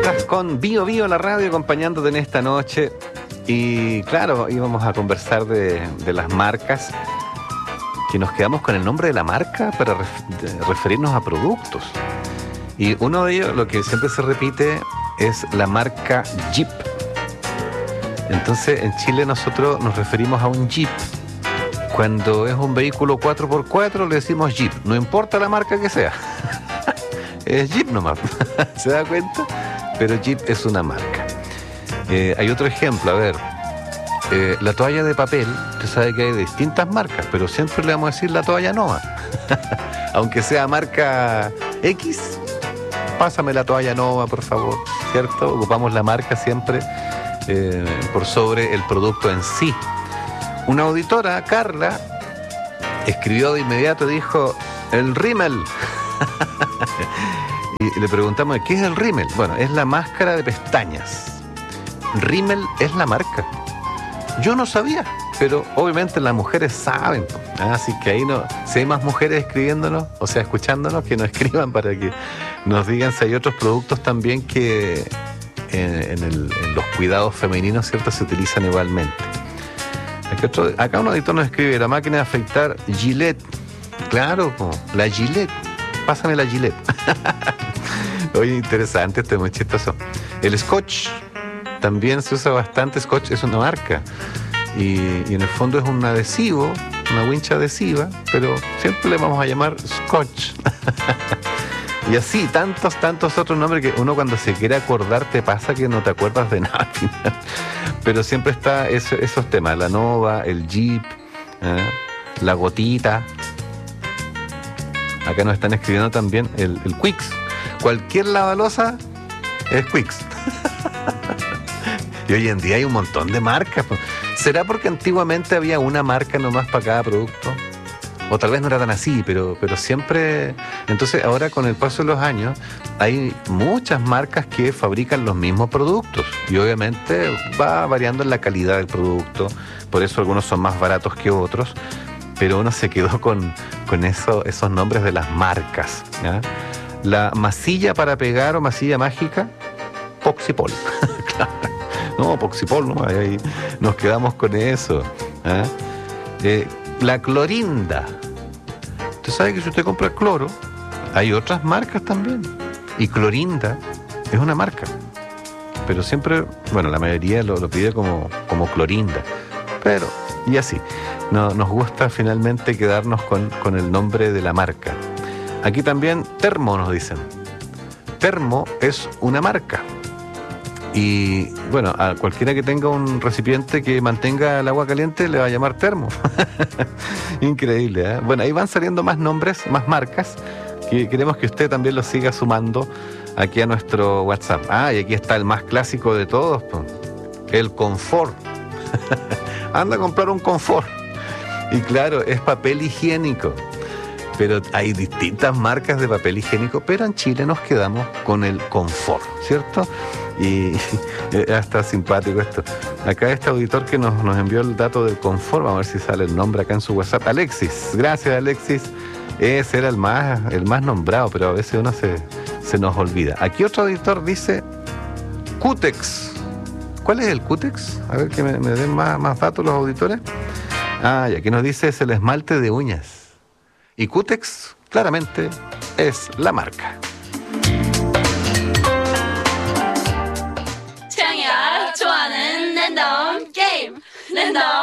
Estás con Bio Bio, la radio, acompañándote en esta noche. Y claro, íbamos a conversar de las marcas, que nos quedamos con el nombre de la marca para referirnos a productos. Y uno de ellos, lo que siempre se repite, es la marca Jeep. Entonces, en Chile nosotros nos referimos a un Jeep. Cuando es un vehículo 4x4 le decimos Jeep, no importa la marca que sea. Es Jeep nomás. ¿Se da cuenta? Pero Jeep es una marca. Hay otro ejemplo, a ver. La toalla de papel, usted sabe que hay de distintas marcas, pero siempre le vamos a decir la toalla Nova. Aunque sea marca X, pásame la toalla Nova, por favor, ¿cierto? Ocupamos la marca siempre por sobre el producto en sí. Una auditora, Carla, escribió de inmediato y dijo, el rímel. Y le preguntamos, ¿qué es el rímel? Bueno, es la máscara de pestañas. Rímel es la marca. Yo no sabía, pero obviamente las mujeres saben. Así que ahí no, si hay más mujeres escribiéndonos, o sea, escuchándonos, que nos escriban para que nos digan si hay otros productos también que en los cuidados femeninos, ¿cierto?, se utilizan igualmente. Acá un auditor nos escribe, la máquina de afeitar Gillette. Claro, la Gillette. Pásame la Gillette. Oye, interesante, esto es muy chistoso. El Scotch también se usa bastante. Scotch es una marca y en el fondo es un adhesivo, una wincha adhesiva, pero siempre le vamos a llamar Scotch. Y así, tantos otros nombres que uno cuando se quiere acordar te pasa que no te acuerdas de nada al final. Pero siempre está esos temas, la Nova, el Jeep, la gotita. Acá nos están escribiendo también el Quicks. Cualquier lavalosa es Quicks. Y hoy en día hay un montón de marcas. ¿Será porque antiguamente había una marca nomás para cada producto? O tal vez no era tan así, pero siempre... Entonces ahora con el paso de los años hay muchas marcas que fabrican los mismos productos. Y obviamente va variando en la calidad del producto. Por eso algunos son más baratos que otros. Pero uno se quedó con esos nombres de las marcas, ¿ya? La masilla para pegar o masilla mágica, Poxipol. Claro. No, Poxipol, no, ahí nos quedamos con eso. La Clorinda. Usted sabe que si usted compra cloro, hay otras marcas también. Y Clorinda es una marca. Pero siempre, bueno, la mayoría lo pide como Clorinda. Pero, y así. No, nos gusta finalmente quedarnos con el nombre de la marca. Aquí también Termo nos dicen. Termo es una marca. Y bueno, a cualquiera que tenga un recipiente que mantenga el agua caliente le va a llamar termo. Increíble, ¿eh? Bueno, ahí van saliendo más nombres, más marcas, que queremos que usted también los siga sumando aquí a nuestro WhatsApp. Y aquí está el más clásico de todos, el confort. Anda a comprar un confort. Y claro, es papel higiénico. Pero hay distintas marcas de papel higiénico, pero en Chile nos quedamos con el confort, ¿cierto? Y está simpático esto. Acá este auditor que nos envió el dato del confort, vamos a ver si sale el nombre acá en su WhatsApp. Alexis, gracias Alexis. Ese era el más nombrado, pero a veces uno se nos olvida. Aquí otro auditor dice Cutex. ¿Cuál es el Cutex? A ver que me den más datos los auditores. Y aquí nos dice es el esmalte de uñas. Y Cutex, claramente, es la marca.